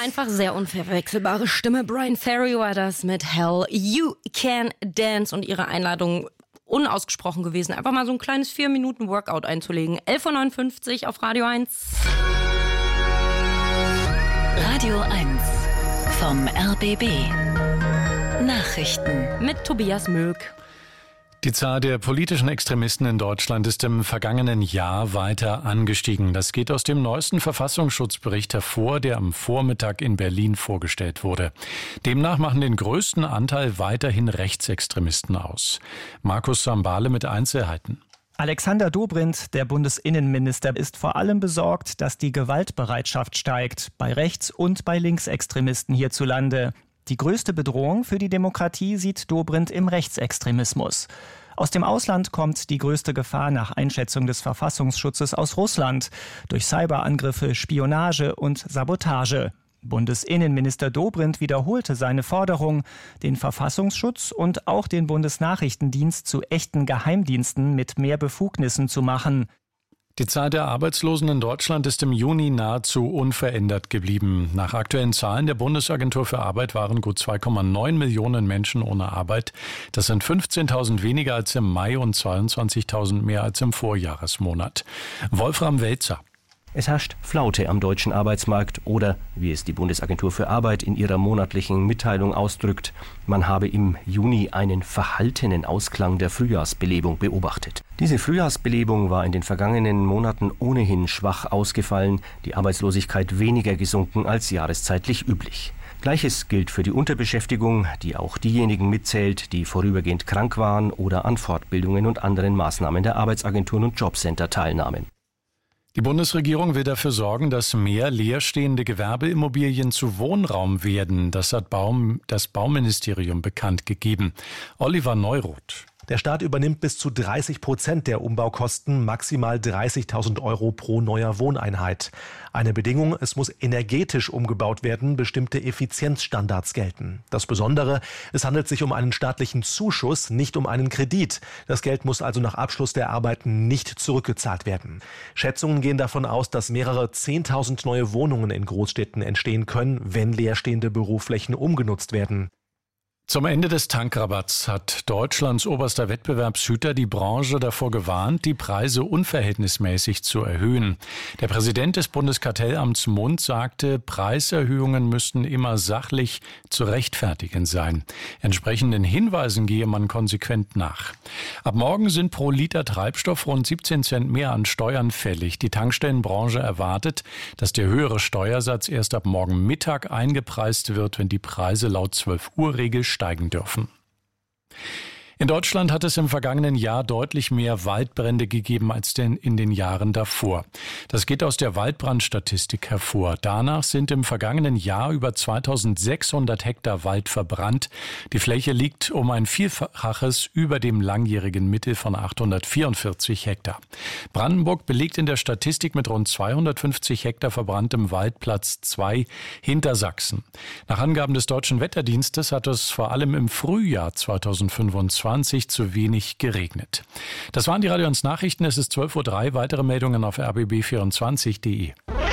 einfach sehr unverwechselbare Stimme. Brian Ferry war das mit Hell You Can Dance und ihre Einladung unausgesprochen gewesen. Einfach mal so ein kleines 4-Minuten-Workout einzulegen. 11.59 Uhr auf Radio 1. Radio 1 vom RBB. Nachrichten Mit Tobias Möck. Die Zahl der politischen Extremisten in Deutschland ist im vergangenen Jahr weiter angestiegen. Das geht aus dem neuesten Verfassungsschutzbericht hervor, der am Vormittag in Berlin vorgestellt wurde. Demnach machen den größten Anteil weiterhin Rechtsextremisten aus. Markus Sambale mit Einzelheiten. Alexander Dobrindt, der Bundesinnenminister, ist vor allem besorgt, dass die Gewaltbereitschaft steigt, bei Rechts- und bei Linksextremisten hierzulande. Die größte Bedrohung für die Demokratie sieht Dobrindt im Rechtsextremismus. Aus dem Ausland kommt die größte Gefahr nach Einschätzung des Verfassungsschutzes aus Russland durch Cyberangriffe, Spionage und Sabotage. Bundesinnenminister Dobrindt wiederholte seine Forderung, den Verfassungsschutz und auch den Bundesnachrichtendienst zu echten Geheimdiensten mit mehr Befugnissen zu machen. Die Zahl der Arbeitslosen in Deutschland ist im Juni nahezu unverändert geblieben. Nach aktuellen Zahlen der Bundesagentur für Arbeit waren gut 2,9 Millionen Menschen ohne Arbeit. Das sind 15.000 weniger als im Mai und 22.000 mehr als im Vorjahresmonat. Wolfram Welzer. Es herrscht Flaute am deutschen Arbeitsmarkt oder, wie es die Bundesagentur für Arbeit in ihrer monatlichen Mitteilung ausdrückt, man habe im Juni einen verhaltenen Ausklang der Frühjahrsbelebung beobachtet. Diese Frühjahrsbelebung war in den vergangenen Monaten ohnehin schwach ausgefallen, die Arbeitslosigkeit weniger gesunken als jahreszeitlich üblich. Gleiches gilt für die Unterbeschäftigung, die auch diejenigen mitzählt, die vorübergehend krank waren oder an Fortbildungen und anderen Maßnahmen der Arbeitsagenturen und Jobcenter teilnahmen. Die Bundesregierung will dafür sorgen, dass mehr leerstehende Gewerbeimmobilien zu Wohnraum werden. Das hat das Bauministerium bekannt gegeben. Oliver Neuroth. Der Staat übernimmt bis zu 30% der Umbaukosten, maximal 30.000 Euro pro neuer Wohneinheit. Eine Bedingung, es muss energetisch umgebaut werden, bestimmte Effizienzstandards gelten. Das Besondere, es handelt sich um einen staatlichen Zuschuss, nicht um einen Kredit. Das Geld muss also nach Abschluss der Arbeiten nicht zurückgezahlt werden. Schätzungen gehen davon aus, dass mehrere 10.000 neue Wohnungen in Großstädten entstehen können, wenn leerstehende Büroflächen umgenutzt werden. Zum Ende des Tankrabatts hat Deutschlands oberster Wettbewerbshüter die Branche davor gewarnt, die Preise unverhältnismäßig zu erhöhen. Der Präsident des Bundeskartellamts Mund sagte, Preiserhöhungen müssten immer sachlich zu rechtfertigen sein. Entsprechenden Hinweisen gehe man konsequent nach. Ab morgen sind pro Liter Treibstoff rund 17 Cent mehr an Steuern fällig. Die Tankstellenbranche erwartet, dass der höhere Steuersatz erst ab morgen Mittag eingepreist wird, wenn die Preise laut 12-Uhr-Regel steigen dürfen. In Deutschland hat es im vergangenen Jahr deutlich mehr Waldbrände gegeben als in den Jahren davor. Das geht aus der Waldbrandstatistik hervor. Danach sind im vergangenen Jahr über 2600 Hektar Wald verbrannt. Die Fläche liegt um ein Vielfaches über dem langjährigen Mittel von 844 Hektar. Brandenburg belegt in der Statistik mit rund 250 Hektar verbranntem Wald Platz 2 hinter Sachsen. Nach Angaben des Deutschen Wetterdienstes hat es vor allem im Frühjahr 2025 zu wenig geregnet. Das waren die Radio 1 Nachrichten. Es ist 12.03 Uhr. Weitere Meldungen auf rbb24.de.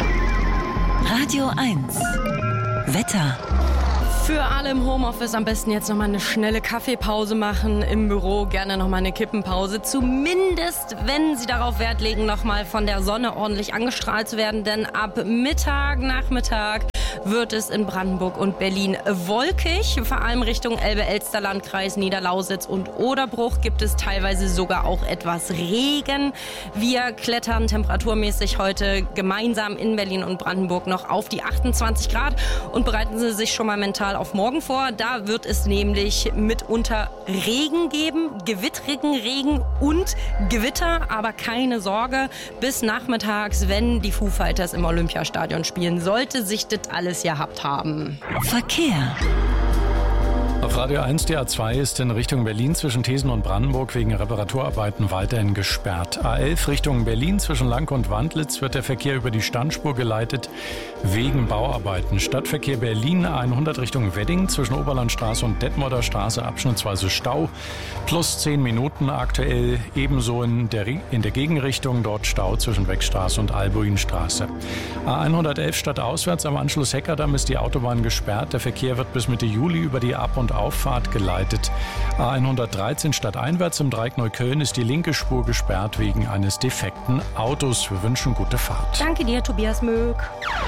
Radio 1 Wetter. Für alle im Homeoffice am besten jetzt nochmal eine schnelle Kaffeepause machen. Im Büro gerne nochmal eine Kippenpause. Zumindest, wenn Sie darauf Wert legen, nochmal von der Sonne ordentlich angestrahlt zu werden. Denn ab Nachmittag wird es in Brandenburg und Berlin wolkig. Vor allem Richtung Elbe-Elster-Landkreis, Niederlausitz und Oderbruch gibt es teilweise sogar auch etwas Regen. Wir klettern temperaturmäßig heute gemeinsam in Berlin und Brandenburg noch auf die 28 Grad. Und bereiten Sie sich schon mal mental auf morgen vor. Da wird es nämlich mitunter Regen geben, gewittrigen Regen und Gewitter. Aber keine Sorge, bis nachmittags, wenn die Foo Fighters im Olympiastadion spielen, sollte sich das alles gehabt haben. Verkehr. Auf Radio 1, die A2 ist in Richtung Berlin zwischen Thesen und Brandenburg wegen Reparaturarbeiten weiterhin gesperrt. A11 Richtung Berlin zwischen Lank und Wandlitz wird der Verkehr über die Standspur geleitet wegen Bauarbeiten. Stadtverkehr Berlin A100 Richtung Wedding zwischen Oberlandstraße und Detmolder Straße abschnittsweise Stau. Plus 10 Minuten aktuell, ebenso in der Gegenrichtung dort Stau zwischen Wegstraße und Albuinstraße. A111 stadtauswärts am Anschluss Heckerdamm ist die Autobahn gesperrt. Der Verkehr wird bis Mitte Juli über die Ab- und Auffahrt geleitet. A113 stadteinwärts im Dreieck Neukölln ist die linke Spur gesperrt wegen eines defekten Autos. Wir wünschen gute Fahrt. Danke dir, Tobias Möck.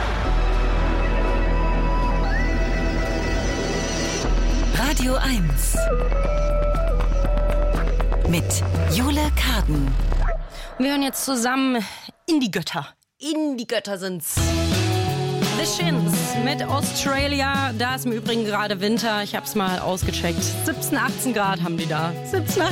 Radio 1 mit Jule Karden. Wir hören jetzt zusammen in die Götter. In die Götter sind's. The Shins mit Australia. Da ist im Übrigen gerade Winter. Ich hab's mal ausgecheckt. 17, 18 Grad haben die da. 17,